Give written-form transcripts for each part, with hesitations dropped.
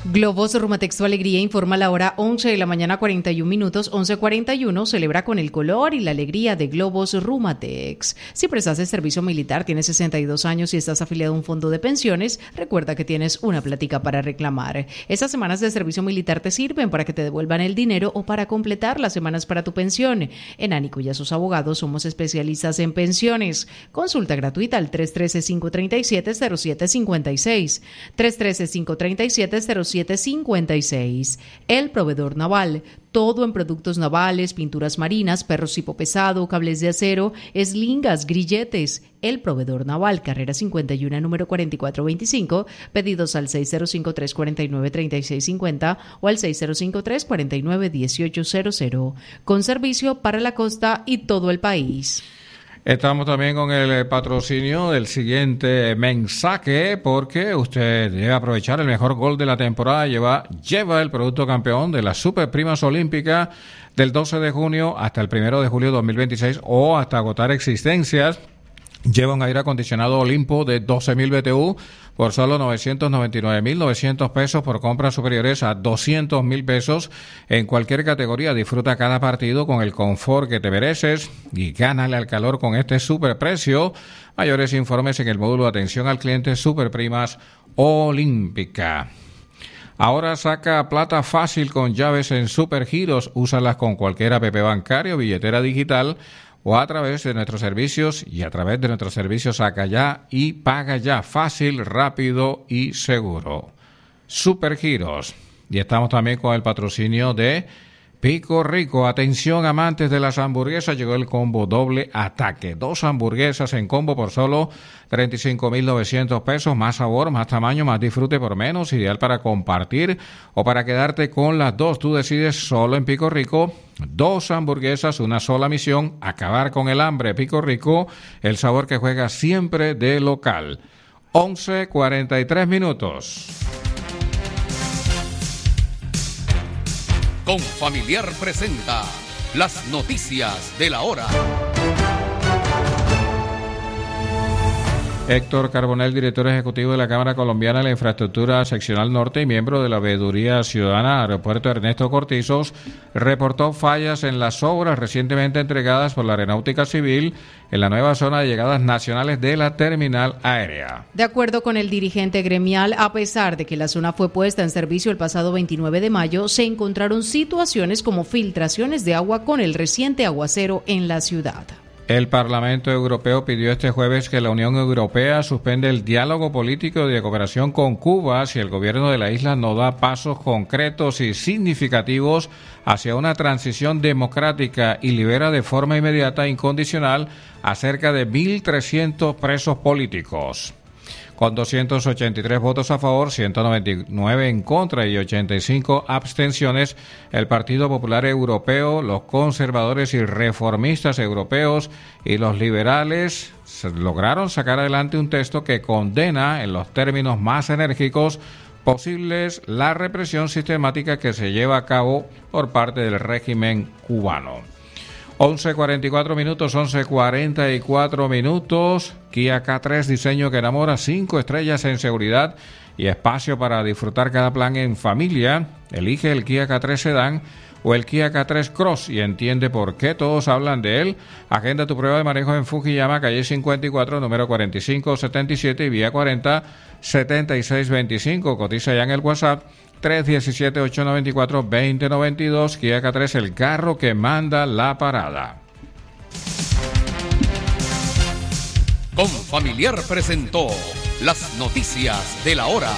Globos Rumatex Tu Alegría informa la hora 11 de la mañana 41 minutos, 11:41. Celebra con el color y la alegría de Globos Rumatex. Si prestaste servicio militar, tienes 62 años y estás afiliado a un fondo de pensiones, recuerda que tienes una plática para reclamar. Estas semanas de servicio militar te sirven para que te devuelvan el dinero o para completar las semanas para tu pensión. En Ánico y a sus abogados somos especialistas en pensiones. Consulta gratuita al 313-537-0756. 313-537-0756. El Proveedor Naval. Todo en productos navales, pinturas marinas, perro cipo pesado, cables de acero, eslingas, grilletes. El Proveedor Naval, carrera 51, número 4425. Pedidos al 605-349-3650 o al 605-349-1800. Con servicio para la costa y todo el país. Estamos también con el patrocinio del siguiente mensaje, porque usted debe aprovechar el mejor gol de la temporada. Lleva el producto campeón de las Super Primas Olímpicas del 12 de junio hasta el 1 de julio de 2026 o hasta agotar existencias. Lleva un aire acondicionado Olimpo de 12,000 BTU por solo 999,900 pesos por compras superiores a 200,000 pesos en cualquier categoría. Disfruta cada partido con el confort que te mereces y gánale al calor con este superprecio. Mayores informes en el módulo de atención al cliente Super Primas Olímpica. Ahora saca plata fácil con llaves en Supergiros. Úsalas con cualquier app bancario, billetera digital o a través de nuestros servicios, y a través de nuestros servicios saca ya y paga ya, fácil, rápido y seguro. Supergiros. Y estamos también con el patrocinio de Pico Rico. Atención, amantes de las hamburguesas, llegó el combo doble ataque. 2 hamburguesas en combo por solo 35,900 pesos. Más sabor, más tamaño, más disfrute por menos. Ideal para compartir o para quedarte con las dos. Tú decides. Solo en Pico Rico. 2 hamburguesas, una sola misión: acabar con el hambre. Pico Rico, el sabor que juega siempre de local. 11:43 minutos. Confamiliar presenta las noticias de la hora. Héctor Carbonell, director ejecutivo de la Cámara Colombiana de la Infraestructura Seccional Norte y miembro de la Veeduría Ciudadana Aeropuerto Ernesto Cortizos, reportó fallas en las obras recientemente entregadas por la Aeronáutica Civil en la nueva zona de llegadas nacionales de la terminal aérea. De acuerdo con el dirigente gremial, a pesar de que la zona fue puesta en servicio el pasado 29 de mayo, se encontraron situaciones como filtraciones de agua con el reciente aguacero en la ciudad. El Parlamento Europeo pidió este jueves que la Unión Europea suspenda el diálogo político de cooperación con Cuba si el gobierno de la isla no da pasos concretos y significativos hacia una transición democrática y libera de forma inmediata e incondicional a cerca de 1.300 presos políticos. Con 283 votos a favor, 199 en contra y 85 abstenciones, el Partido Popular Europeo, los conservadores y reformistas europeos y los liberales lograron sacar adelante un texto que condena en los términos más enérgicos posibles la represión sistemática que se lleva a cabo por parte del régimen cubano. 11:44 minutos, 11:44 minutos. Kia K3, diseño que enamora, 5 estrellas en seguridad y espacio para disfrutar cada plan en familia. Elige el Kia K3 Sedan o el Kia K3 Cross y entiende por qué todos hablan de él. Agenda tu prueba de manejo en Fukuyama, calle 54, número 4577 y vía 40, 7625. Cotiza ya en el WhatsApp 317-894-2092. Kia K3, el carro que manda la parada. Confamiliar presentó las noticias de la hora.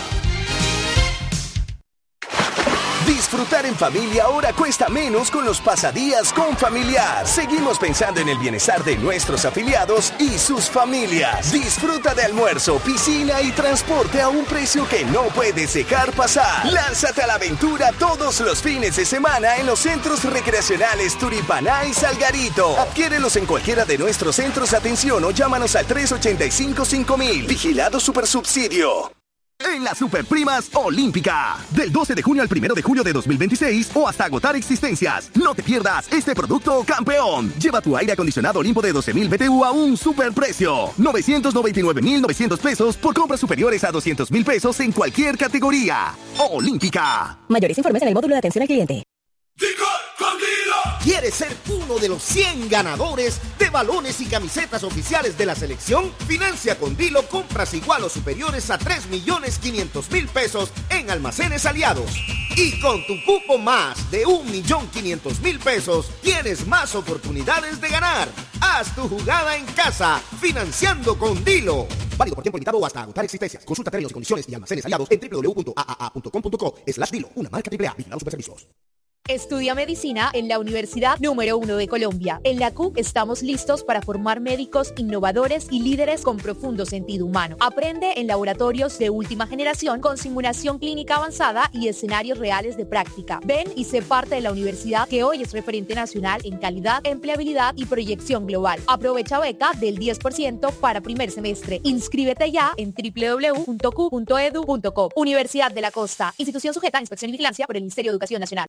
Disfrutar en familia ahora cuesta menos con los pasadías Confamiliar. Seguimos pensando en el bienestar de nuestros afiliados y sus familias. Disfruta de almuerzo, piscina y transporte a un precio que no puedes dejar pasar. Lánzate a la aventura todos los fines de semana en los centros recreacionales Turipaná y Salgarito. Adquiérelos en cualquiera de nuestros centros de atención o llámanos al 385-5000. Vigilado Supersubsidio. en las Superprimas Olímpica. Del 12 de junio al 1 de julio de 2026 o hasta agotar existencias. No te pierdas este producto campeón. Lleva tu aire acondicionado Olimpo de 12,000 BTU a un superprecio. 999,900 pesos por compras superiores a 200,000 pesos en cualquier categoría. Olímpica. Mayores informes en el módulo de atención al cliente. ¿Quieres ser uno de los 100 ganadores de balones y camisetas oficiales de la selección? Financia con Dilo compras igual o superiores a 3.500.000 pesos en almacenes aliados. Y con tu cupo más de 1.500.000 pesos, tienes más oportunidades de ganar. Haz tu jugada en casa, financiando con Dilo. Válido por tiempo limitado o hasta agotar existencias. Consulta términos y condiciones y almacenes aliados en www.aaa.com.co/Dilo. Una marca AAA. Vigilado Superservicios. Estudia medicina en la Universidad número 1 de Colombia. En la CUC estamos listos para formar médicos innovadores y líderes con profundo sentido humano. Aprende en laboratorios de última generación con simulación clínica avanzada y escenarios reales de práctica. Ven y sé parte de la universidad que hoy es referente nacional en calidad, empleabilidad y proyección global. Aprovecha beca del 10% para primer semestre. Inscríbete ya en www.cu.edu.co. Universidad de la Costa. Institución sujeta a inspección y vigilancia por el Ministerio de Educación Nacional.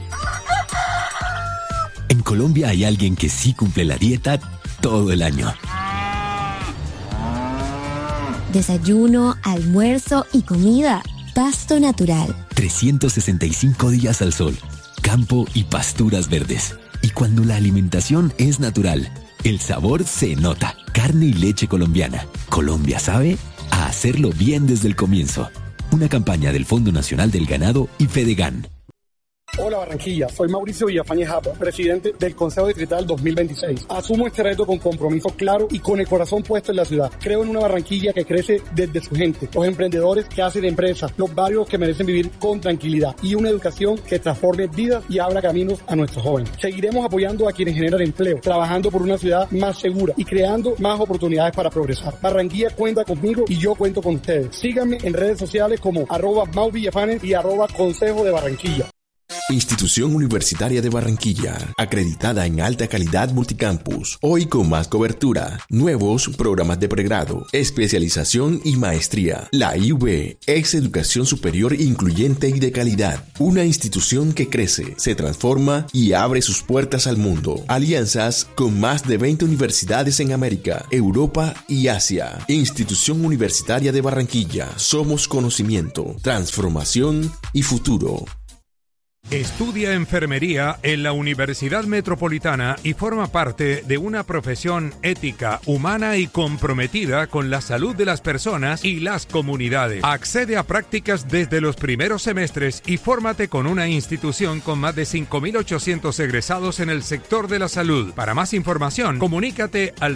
En Colombia hay alguien que sí cumple la dieta todo el año. Desayuno, almuerzo y comida. Pasto natural. 365 días al sol. Campo y pasturas verdes. Y cuando la alimentación es natural, el sabor se nota. Carne y leche colombiana. Colombia sabe a hacerlo bien desde el comienzo. Una campaña del Fondo Nacional del Ganado y Fedegan. Hola Barranquilla, soy Mauricio Villafañe Japa, presidente del Consejo Distrital 2026. Asumo este reto con compromiso claro y con el corazón puesto en la ciudad. Creo en una Barranquilla que crece desde su gente, los emprendedores que hacen empresas, los barrios que merecen vivir con tranquilidad y una educación que transforme vidas y abra caminos a nuestros jóvenes. Seguiremos apoyando a quienes generan empleo, trabajando por una ciudad más segura y creando más oportunidades para progresar. Barranquilla cuenta conmigo y yo cuento con ustedes. Síganme en redes sociales como @MauVillafañe y @Consejo de Barranquilla. Institución Universitaria de Barranquilla, acreditada en alta calidad multicampus, hoy con más cobertura, nuevos programas de pregrado, especialización y maestría. La IUB es educación superior incluyente y de calidad, una institución que crece, se transforma y abre sus puertas al mundo. Alianzas con más de 20 universidades en América, Europa y Asia. Institución Universitaria de Barranquilla, somos conocimiento, transformación y futuro. Estudia enfermería en la Universidad Metropolitana y forma parte de una profesión ética, humana y comprometida con la salud de las personas y las comunidades. Accede a prácticas desde los primeros semestres y fórmate con una institución con más de 5.800 egresados en el sector de la salud. Para más información, comunícate al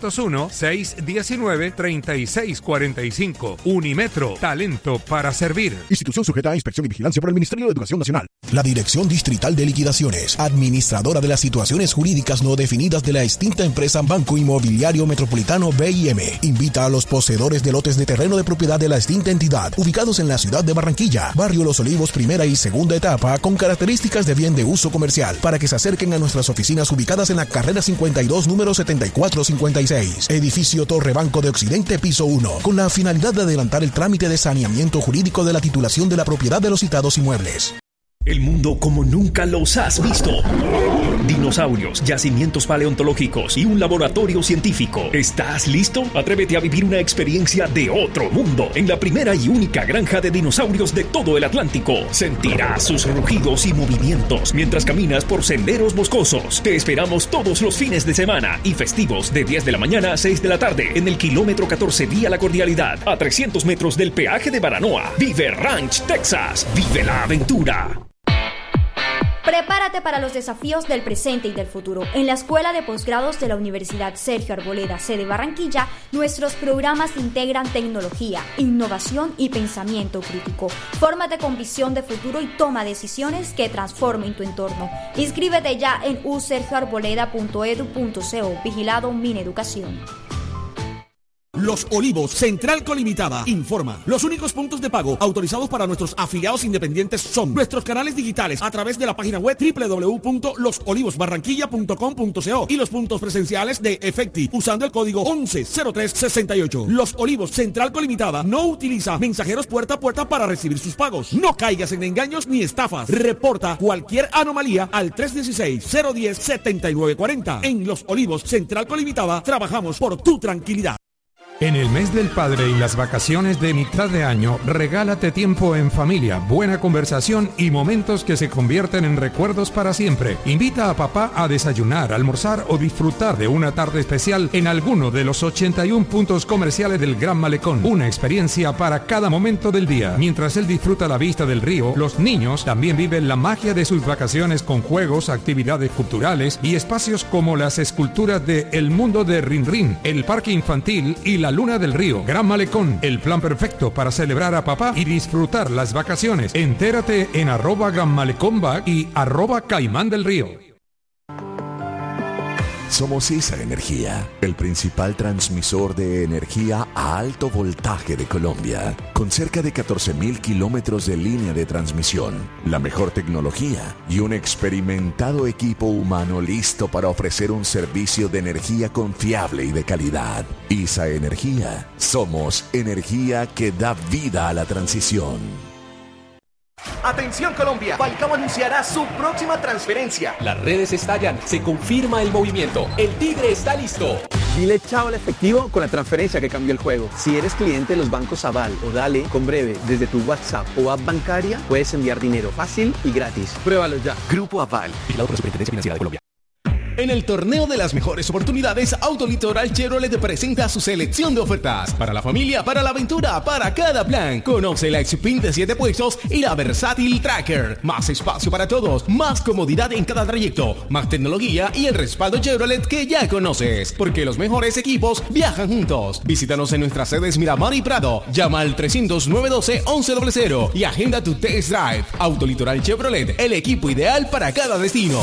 301-619-3645. Unimetro, talento para servir. Institución sujeta a inspección y vigilancia por el Ministerio de Educación Nacional. La Dirección Distrital de Liquidaciones, administradora de las situaciones jurídicas no definidas de la extinta empresa Banco Inmobiliario Metropolitano BIM, invita a los poseedores de lotes de terreno de propiedad de la extinta entidad, ubicados en la ciudad de Barranquilla, barrio Los Olivos, primera y segunda etapa, con características de bien de uso comercial, para que se acerquen a nuestras oficinas ubicadas en la carrera 52, número 7456, edificio Torre Banco de Occidente, piso 1, con la finalidad de adelantar el trámite de saneamiento jurídico de la titulación de la propiedad de los citados inmuebles. El mundo como nunca los has visto. Dinosaurios, yacimientos paleontológicos y un laboratorio científico. ¿Estás listo? Atrévete a vivir una experiencia de otro mundo en la primera y única granja de dinosaurios de todo el Atlántico. Sentirás sus rugidos y movimientos mientras caminas por senderos boscosos. Te esperamos todos los fines de semana y festivos de 10 de la mañana a 6 de la tarde en el kilómetro 14 vía La Cordialidad, a 300 metros del peaje de Baranoa. Vive Ranch, Texas. Vive la aventura. Prepárate para los desafíos del presente y del futuro. En la Escuela de Posgrados de la Universidad Sergio Arboleda, sede Barranquilla, nuestros programas integran tecnología, innovación y pensamiento crítico. Fórmate con visión de futuro y toma decisiones que transformen tu entorno. Inscríbete ya en usergioarboleda.edu.co. Vigilado Mineducación. Los Olivos, Central Colimitada, informa. Los únicos puntos de pago autorizados para nuestros afiliados independientes son nuestros canales digitales a través de la página web www.losolivosbarranquilla.com.co y los puntos presenciales de Efecti usando el código 110368. Los Olivos, Central Colimitada, no utiliza mensajeros puerta a puerta para recibir sus pagos. No caigas en engaños ni estafas. Reporta cualquier anomalía al 316-010-7940. En Los Olivos, Central Colimitada, trabajamos por tu tranquilidad. En el mes del padre y las vacaciones de mitad de año, regálate tiempo en familia, buena conversación y momentos que se convierten en recuerdos para siempre. Invita a papá a desayunar, almorzar o disfrutar de una tarde especial en alguno de los 81 puntos comerciales del Gran Malecón. Una experiencia para cada momento del día. Mientras él disfruta la vista del río, los niños también viven la magia de sus vacaciones con juegos, actividades culturales y espacios como las esculturas de El Mundo de Rin Rin, el parque infantil y la Luna del Río. Gran Malecón, el plan perfecto para celebrar a papá y disfrutar las vacaciones. Entérate en @GranMalecónBack y @Caimán del Río. Somos ISA Energía, el principal transmisor de energía a alto voltaje de Colombia, con cerca de 14.000 kilómetros de línea de transmisión, la mejor tecnología y un experimentado equipo humano listo para ofrecer un servicio de energía confiable y de calidad. ISA Energía, somos energía que da vida a la transición. Atención Colombia, Falcao anunciará su próxima transferencia. Las redes estallan, se confirma el movimiento, el Tigre está listo. Dile chao al efectivo con la transferencia que cambió el juego. Si eres cliente de los bancos Aval o Dale, con Breve, desde tu WhatsApp o app bancaria, puedes enviar dinero fácil y gratis. Pruébalo ya. Grupo Aval, vigilado por la Superintendencia Financiera de Colombia. En el torneo de las mejores oportunidades, Autolitoral Chevrolet presenta su selección de ofertas para la familia, para la aventura, para cada plan. Conoce la X-Pin de 7 puestos y la Versátil Tracker. Más espacio para todos, más comodidad en cada trayecto, más tecnología y el respaldo Chevrolet que ya conoces. Porque los mejores equipos viajan juntos. Visítanos en nuestras sedes Miramar y Prado. Llama al 300-912-1100 y agenda tu test drive. Autolitoral Chevrolet, el equipo ideal para cada destino.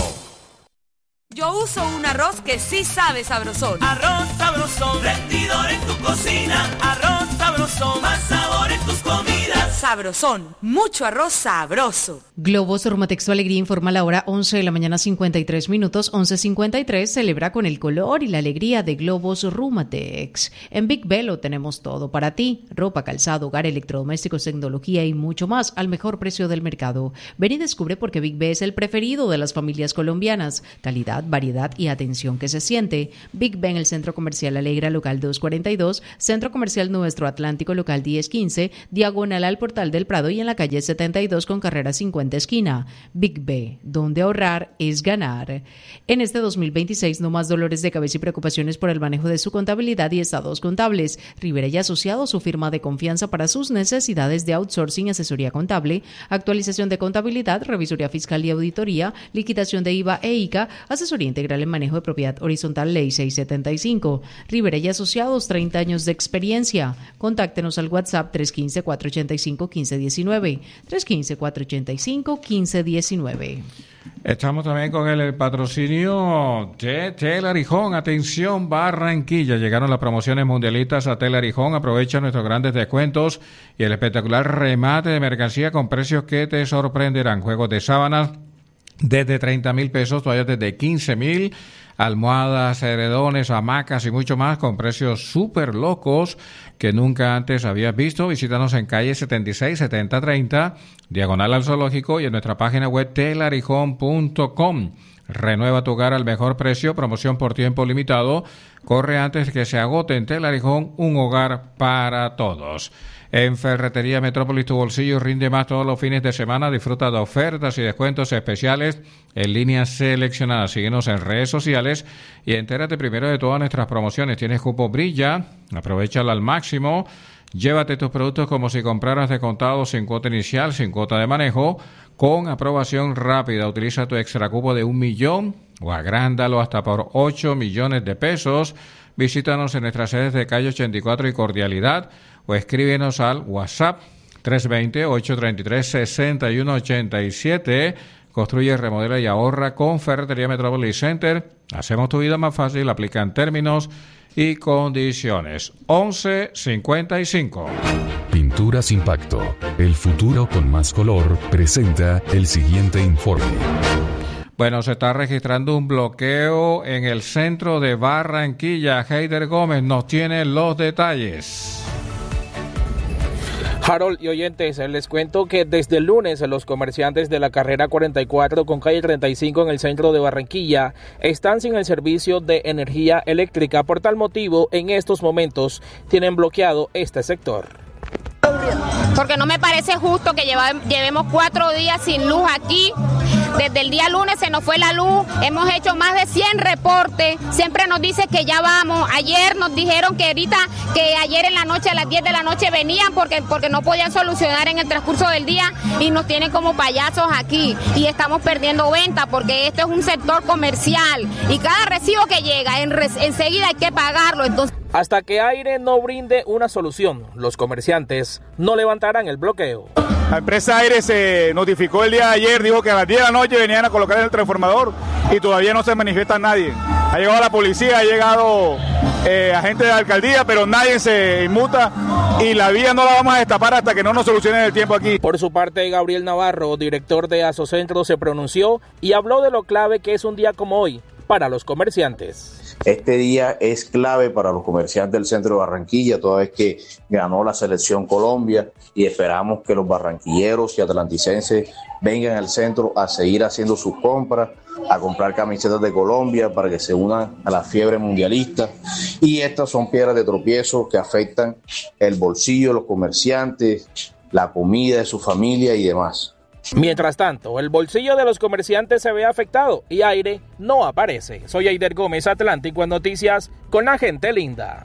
Yo uso un arroz que sí sabe sabrosón. Arroz sabrosón, rendidor en tu cocina. Arroz sabrosón, más sabor en tus comidas. Sabrosón, mucho arroz sabroso. Globos Rumatex Alegría informa la hora 11 de la mañana 53 minutos. 11:53 celebra con el color y la alegría de Globos Rumatex. En Big B lo tenemos todo para ti. Ropa, calzado, hogar, electrodomésticos, tecnología y mucho más al mejor precio del mercado. Ven y descubre por qué Big B es el preferido de las familias colombianas. Calidad, variedad y atención que se siente. Big Ben, el Centro Comercial Alegra, local 242, Centro Comercial Nuestro Atlántico, local 1015, diagonal al Portal del Prado y en la calle 72 con carrera 50 esquina. Big B, donde ahorrar es ganar. En este 2026, no más dolores de cabeza y preocupaciones por el manejo de su contabilidad y estados contables. Rivera y Asociados, su firma de confianza para sus necesidades de outsourcing, asesoría contable, actualización de contabilidad, revisoría fiscal y auditoría, liquidación de IVA e ICA, asesoría integral en manejo de propiedad horizontal, ley 675. Rivera y Asociados, 30 años de experiencia. Contáctenos al WhatsApp 315-485-1519. 315-485-1519. Estamos también con el patrocinio de Telarijón. Atención, Barranquilla. Llegaron las promociones mundialistas a Telarijón. Aprovecha nuestros grandes descuentos y el espectacular remate de mercancía con precios que te sorprenderán. Juegos de sábanas desde 30,000 pesos, toallas desde 15,000, almohadas, edredones, hamacas y mucho más con precios súper locos que nunca antes habías visto. Visítanos en calle 76 7030, diagonal al Zoológico, y en nuestra página web telarijón.com. Renueva tu hogar al mejor precio, promoción por tiempo limitado. Corre antes que se agote. En Telarijón, un hogar para todos. En Ferretería Metrópolis, tu bolsillo rinde más todos los fines de semana. Disfruta de ofertas y descuentos especiales en líneas seleccionadas. Síguenos en redes sociales y entérate primero de todas nuestras promociones. Tienes cupo Brilla, aprovéchalo al máximo. Llévate tus productos como si compraras de contado, sin cuota inicial, sin cuota de manejo, con aprobación rápida. Utiliza tu extra cupo de 1 millón o agrándalo hasta por 8 millones de pesos. Visítanos en nuestras sedes de calle 84 y Cordialidad o escríbenos al WhatsApp 320-833-6187. Construye, remodela y ahorra con Ferretería Metropolis Center. Hacemos tu vida más fácil, aplican términos y condiciones. 11:55. Pinturas Impacto, el futuro con más color, presenta el siguiente informe. Bueno, se está registrando un bloqueo en el centro de Barranquilla. Heider Gómez nos tiene los detalles. Harold y oyentes, les cuento que desde el lunes los comerciantes de la carrera 44 con calle 35 en el centro de Barranquilla están sin el servicio de energía eléctrica. Por tal motivo, en estos momentos tienen bloqueado este sector. Porque no me parece justo que llevemos 4 días sin luz aquí. Desde el día lunes se nos fue la luz, hemos hecho más de 100 reportes, siempre nos dice que ya vamos. Ayer nos dijeron que ayer en la noche, a las 10 de la noche venían porque no podían solucionar en el transcurso del día y nos tienen como payasos aquí y estamos perdiendo venta porque este es un sector comercial y cada recibo que llega enseguida hay que pagarlo. Entonces, hasta que Aire no brinde una solución, los comerciantes no levantarán el bloqueo. La empresa Aire se notificó el día de ayer, dijo que a las 10 de la noche venían a colocar el transformador y todavía no se manifiesta nadie. Ha llegado la policía, ha llegado agentes de la alcaldía, pero nadie se inmuta y la vía no la vamos a destapar hasta que no nos solucionen el tiempo aquí. Por su parte, Gabriel Navarro, director de Asocentro, se pronunció y habló de lo clave que es un día como hoy para los comerciantes. Este día es clave para los comerciantes del centro de Barranquilla, toda vez que ganó la selección Colombia y esperamos que los barranquilleros y atlanticenses vengan al centro a seguir haciendo sus compras, a comprar camisetas de Colombia para que se unan a la fiebre mundialista. Y estas son piedras de tropiezo que afectan el bolsillo de los comerciantes, la comida de su familia y demás. Mientras tanto, el bolsillo de los comerciantes se ve afectado y Aire no aparece. Soy Heider Gómez, Atlántico en Noticias, con la gente linda.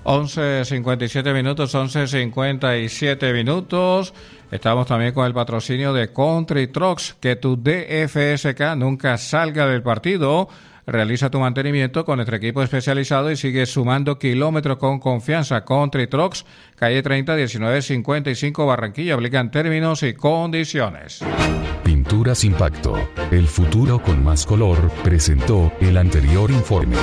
11:57 minutos, 11:57 minutos. Estamos también con el patrocinio de Country Trucks. Que tu DFSK nunca salga del partido. Realiza tu mantenimiento con nuestro equipo especializado y sigue sumando kilómetros con confianza. Country Trucks, calle 30, 1955, Barranquilla. Aplican términos y condiciones. Pinturas Impacto, el futuro con más color, presentó el anterior informe.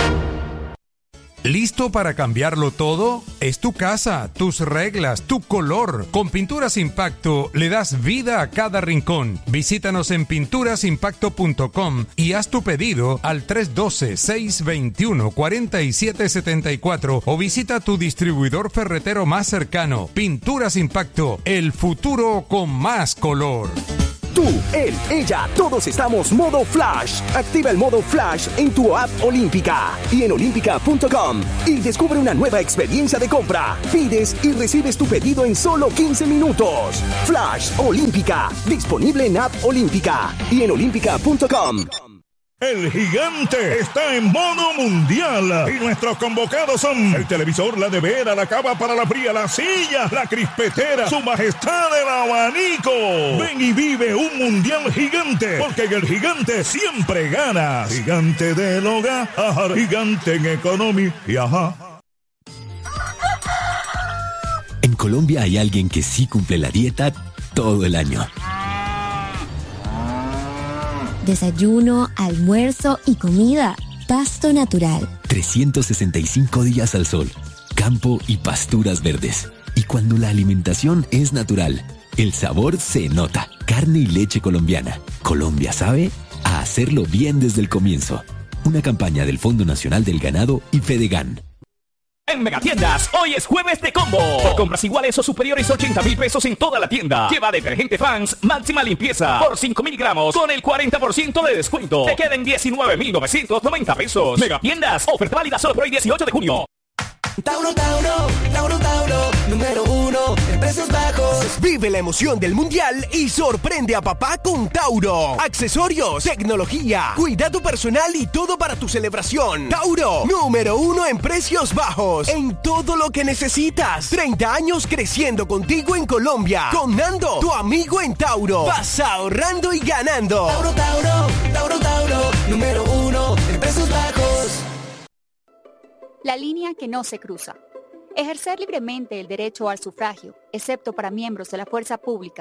¿Listo para cambiarlo todo? Es tu casa, tus reglas, tu color. Con Pinturas Impacto le das vida a cada rincón. Visítanos en pinturasimpacto.com y haz tu pedido al 312-621-4774 o visita tu distribuidor ferretero más cercano. Pinturas Impacto, el futuro con más color. Tú, él, ella, todos estamos modo Flash. Activa el modo Flash en tu app Olímpica y en olímpica.com y descubre una nueva experiencia de compra. Pides y recibes tu pedido en solo 15 minutos. Flash Olímpica, disponible en app Olímpica y en olímpica.com. El gigante está en modo mundial y nuestros convocados son el televisor, la nevera, la cava para la fría, la silla, la crispetera, su majestad el abanico. Ven y vive un mundial gigante, porque en el gigante siempre ganas. Gigante del hogar, gigante en economía y ajá. En Colombia hay alguien que sí cumple la dieta todo el año. Desayuno, almuerzo y comida. Pasto Natural. 365 días al sol. Campo y pasturas verdes. Y cuando la alimentación es natural, el sabor se nota. Carne y leche colombiana. Colombia sabe a hacerlo bien desde el comienzo. Una campaña del Fondo Nacional del Ganado y Fedegan. En Megatiendas, hoy es jueves de combo. Por compras iguales o superiores a 80,000 pesos en toda la tienda. Lleva detergente Fans máxima limpieza por 5,000 gramos con el 40% de descuento. Te queden 19,990 pesos. Megatiendas, oferta válida solo por hoy 18 de junio. Tauro, Tauro, Tauro, Tauro, número 1 en precios bajos. Vive la emoción del mundial y sorprende a papá con Tauro. Accesorios, tecnología, cuidado personal y todo para tu celebración. Tauro, número 1 en precios bajos. En todo lo que necesitas. 30 años creciendo contigo en Colombia. Con Nando, tu amigo en Tauro. Vas ahorrando y ganando. Tauro, Tauro, Tauro, Tauro, número 1 en precios bajos. La línea que no se cruza. Ejercer libremente el derecho al sufragio, excepto para miembros de la fuerza pública,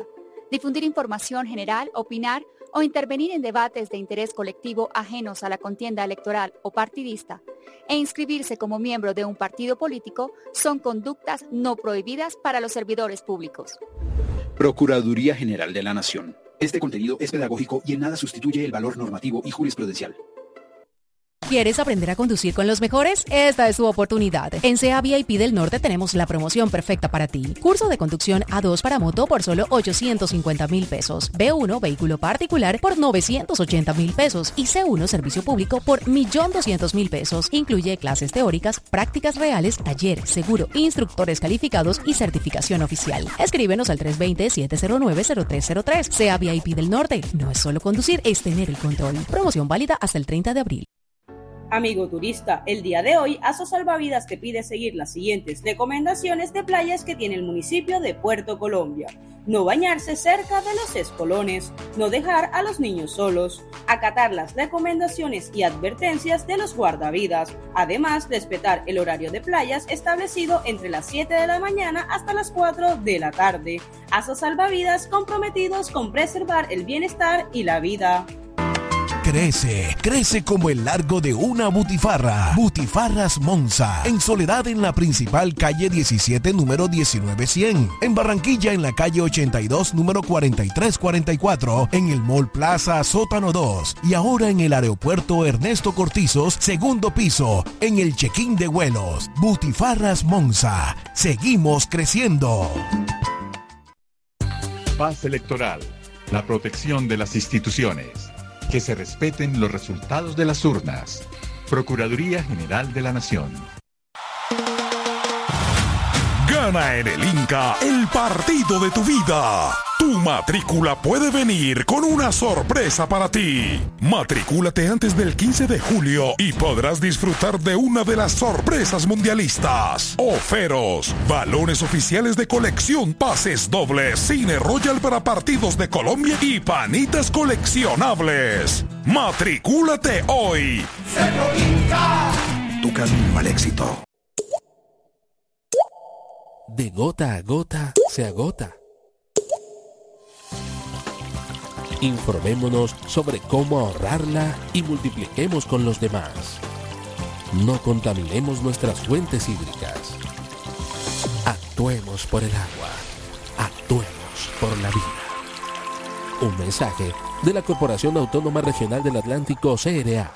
difundir información general, opinar o intervenir en debates de interés colectivo ajenos a la contienda electoral o partidista, e inscribirse como miembro de un partido político son conductas no prohibidas para los servidores públicos. Procuraduría General de la Nación. Este contenido es pedagógico y en nada sustituye el valor normativo y jurisprudencial. ¿Quieres aprender a conducir con los mejores? Esta es tu oportunidad. En CA VIP del Norte tenemos la promoción perfecta para ti. Curso de conducción A2 para moto por solo 850,000 pesos. B1 vehículo particular por 980,000 pesos. Y C1 servicio público por 1,200,000 pesos. Incluye clases teóricas, prácticas reales, taller, seguro, instructores calificados y certificación oficial. Escríbenos al 320-709-0303. CA VIP del Norte. No es solo conducir, es tener el control. Promoción válida hasta el 30 de abril. Amigo turista, el día de hoy Aso Salvavidas te pide seguir las siguientes recomendaciones de playas que tiene el municipio de Puerto Colombia. No bañarse cerca de los espolones, no dejar a los niños solos, acatar las recomendaciones y advertencias de los guardavidas, además respetar el horario de playas establecido entre las 7 de la mañana hasta las 4 de la tarde. Aso Salvavidas, comprometidos con preservar el bienestar y la vida. Crece como el largo de una butifarra. Butifarras Monza. En Soledad, en la principal calle 17, número 19100. En Barranquilla, en la calle 82, número 4344. En el Mall Plaza Sótano 2. Y ahora en el aeropuerto Ernesto Cortizos, segundo piso. En el check-in de vuelos. Butifarras Monza. Seguimos creciendo. Paz electoral. La protección de las instituciones. Que se respeten los resultados de las urnas. Procuraduría General de la Nación. Gana en el Inca el partido de tu vida. Tu matrícula puede venir con una sorpresa para ti. Matricúlate antes del 15 de julio y podrás disfrutar de una de las sorpresas mundialistas. Oferos, balones oficiales de colección, pases dobles, cine Royal para partidos de Colombia y panitas coleccionables. Matricúlate hoy. Cerro Inca. Tu camino al éxito. De gota a gota se agota. Informémonos sobre cómo ahorrarla y multipliquemos con los demás. No contaminemos nuestras fuentes hídricas. Actuemos por el agua. Actuemos por la vida. Un mensaje de la Corporación Autónoma Regional del Atlántico, CRA.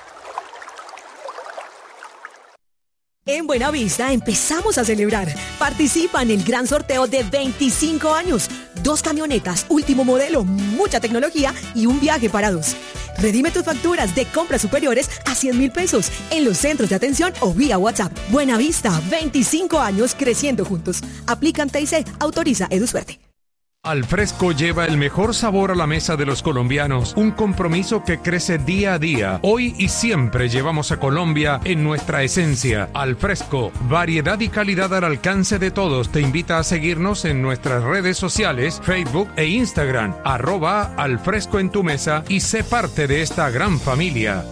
En Buenavista empezamos a celebrar. Participa en el gran sorteo de 25 años. 2 camionetas, último modelo, mucha tecnología y un viaje para 2. Redime tus facturas de compras superiores a 100,000 pesos en los centros de atención o vía WhatsApp. Buenavista, 25 años creciendo juntos. Aplican TIC, autoriza EduSuerte. Alfresco lleva el mejor sabor a la mesa de los colombianos, un compromiso que crece día a día. Hoy y siempre llevamos a Colombia en nuestra esencia. Alfresco, variedad y calidad al alcance de todos. Te invita a seguirnos en nuestras redes sociales, Facebook e Instagram, @alfresco en tu mesa y sé parte de esta gran familia.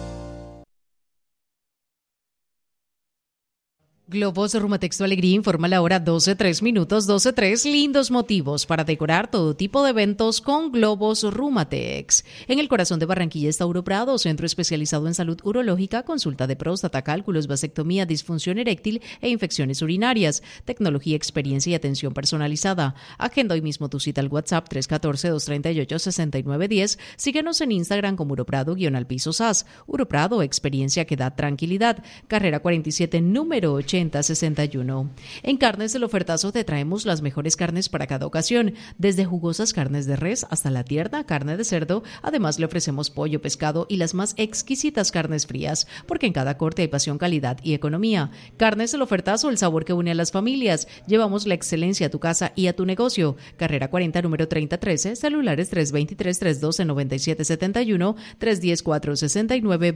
Globos Rumatex Tu Alegría informa la hora 12:03, 12:03. Lindos motivos para decorar todo tipo de eventos con Globos Rumatex. En el corazón de Barranquilla está Uroprado, centro especializado en salud urológica, consulta de próstata, cálculos, vasectomía, disfunción eréctil e infecciones urinarias. Tecnología, experiencia y atención personalizada. Agenda hoy mismo tu cita al WhatsApp 314-238-6910. Síguenos en Instagram como Uroprado_al piso SAS. Uroprado, experiencia que da tranquilidad. Carrera 47, número 8061. En Carnes del Ofertazo te traemos las mejores carnes para cada ocasión, desde jugosas carnes de res hasta la tierna carne de cerdo. Además le ofrecemos pollo, pescado y las más exquisitas carnes frías, porque en cada corte hay pasión, calidad y economía. Carnes del Ofertazo, el sabor que une a las familias. Llevamos la excelencia a tu casa y a tu negocio. Carrera 40, número 3013, celulares 323-312-9771,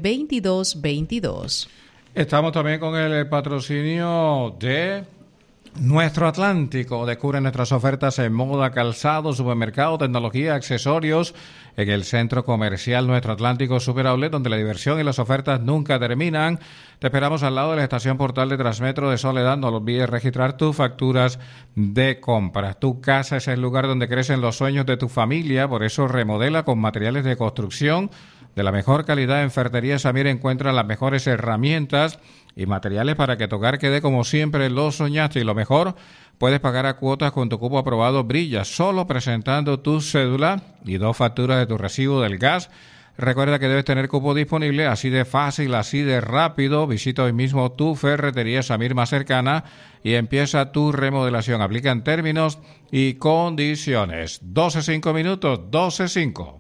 310-469-2222. Estamos también con el patrocinio de Nuestro Atlántico. Descubre nuestras ofertas en moda, calzado, supermercado, tecnología, accesorios en el centro comercial Nuestro Atlántico Super Outlet, donde la diversión y las ofertas nunca terminan. Te esperamos al lado de la estación portal de Transmetro de Soledad. No olvides registrar tus facturas de compras. Tu casa es el lugar donde crecen los sueños de tu familia, por eso remodela con materiales de construcción de la mejor calidad. En Ferretería Samir encuentra las mejores herramientas y materiales para que tu hogar quede como siempre lo soñaste. Y lo mejor, puedes pagar a cuotas con tu cupo aprobado Brilla, solo presentando tu cédula y 2 facturas de tu recibo del gas. Recuerda que debes tener cupo disponible, así de fácil, así de rápido. Visita hoy mismo tu Ferretería Samir más cercana y empieza tu remodelación. Aplican términos y condiciones. 12:05 minutos, 12:05.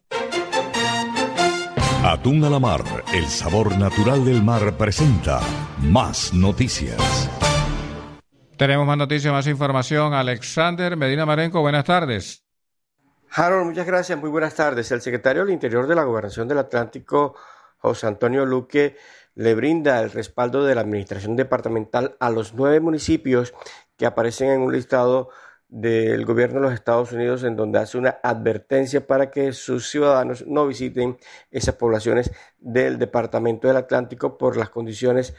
Atún a la Mar, el sabor natural del mar, presenta más noticias. Tenemos más noticias, más información. Alexander Medina Marenco, buenas tardes. Harold, muchas gracias, muy buenas tardes. El secretario del Interior de la Gobernación del Atlántico, José Antonio Luque, le brinda el respaldo de la administración departamental a los 9 municipios que aparecen en un listado del gobierno de los Estados Unidos, en donde hace una advertencia para que sus ciudadanos no visiten esas poblaciones del Departamento del Atlántico por las condiciones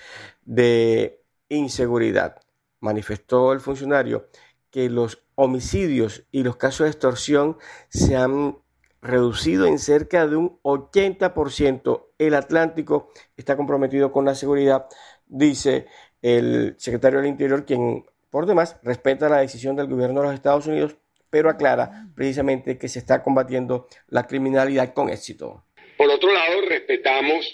de inseguridad. Manifestó el funcionario que los homicidios y los casos de extorsión se han reducido en cerca de un 80%. El Atlántico está comprometido con la seguridad, dice el secretario del Interior, quien por demás respeta la decisión del gobierno de los Estados Unidos, pero aclara precisamente que se está combatiendo la criminalidad con éxito. Por otro lado, respetamos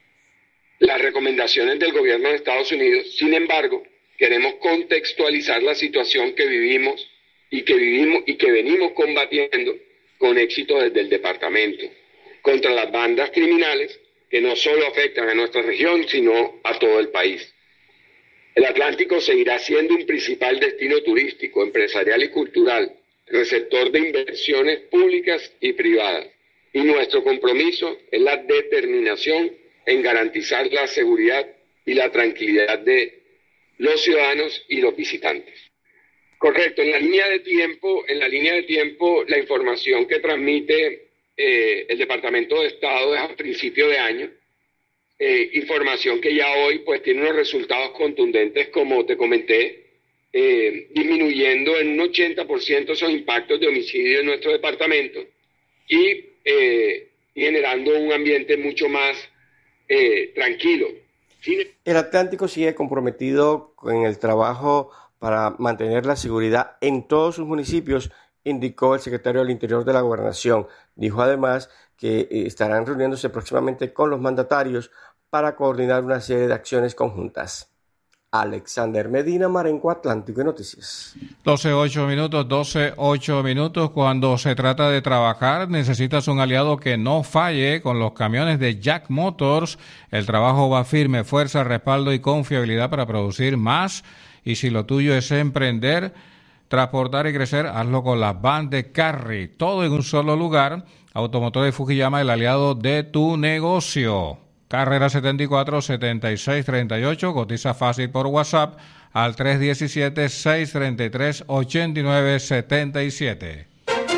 las recomendaciones del gobierno de Estados Unidos. Sin embargo, queremos contextualizar la situación que vivimos y que venimos combatiendo con éxito desde el departamento contra las bandas criminales que no solo afectan a nuestra región, sino a todo el país. El Atlántico seguirá siendo un principal destino turístico, empresarial y cultural, receptor de inversiones públicas y privadas. Y nuestro compromiso es la determinación en garantizar la seguridad y la tranquilidad de los ciudadanos y los visitantes. Correcto, en la línea de tiempo, la información que transmite el Departamento de Estado es a principio de año. Información que ya hoy pues tiene unos resultados contundentes, como te comenté, disminuyendo en un 80% esos impactos de homicidio en nuestro departamento y generando un ambiente mucho más tranquilo. El Atlántico sigue comprometido con el trabajo para mantener la seguridad en todos sus municipios, indicó el secretario del Interior de la Gobernación. Dijo además que estarán reuniéndose próximamente con los mandatarios para coordinar una serie de acciones conjuntas. Alexander Medina Marenco, Atlántico Noticias. 12:08 minutos. Cuando se trata de trabajar, necesitas un aliado que no falle. Con los camiones de Jack Motors, el trabajo va firme, fuerza, respaldo y confiabilidad para producir más. Y si lo tuyo es emprender, transportar y crecer, hazlo con las vans de Carry. Todo en un solo lugar. Automotores Fujiyama, el aliado de tu negocio. Carrera 74 76 38. Cotiza fácil por WhatsApp al 317-633-8977.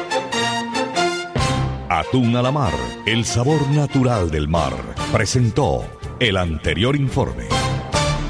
Atún a la Mar, el sabor natural del mar, presentó el anterior informe.